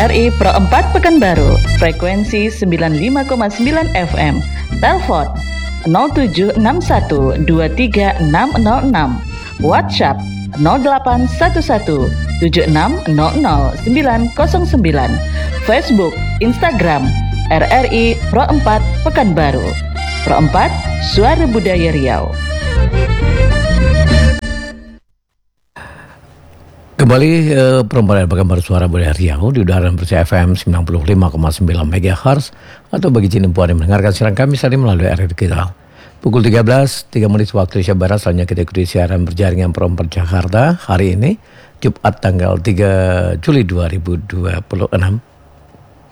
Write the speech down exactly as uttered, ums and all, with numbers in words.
R I Pro empat Pekanbaru, frekuensi sembilan puluh lima koma sembilan F M. Telepon nol tujuh enam satu dua tiga enam nol enam. WhatsApp nol delapan satu satu tujuh enam nol nol sembilan nol sembilan. Facebook, Instagram R R I Pro empat Pekanbaru. Pro empat, Suara Budaya Riau. Kembali eh, perempuan Pekanbaru Suara Budaya Riau di udara bersih F M sembilan puluh lima koma sembilan megahertz, atau bagi Cinempuan yang mendengarkan siaran kami saat ini melalui R R I kita. Pukul tiga belas tiga menit waktu Indonesia Barat. Selanjutnya kita ikuti siaran berjaringan Pro empat Jakarta hari ini Jumat tanggal tiga Juli dua ribu dua puluh enam.